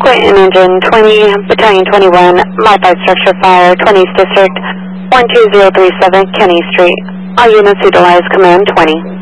Quentin Engine 20, Battalion 21, Modified Structure Fire, 20th District, 12037 Kenny Street. All units utilize Command 20.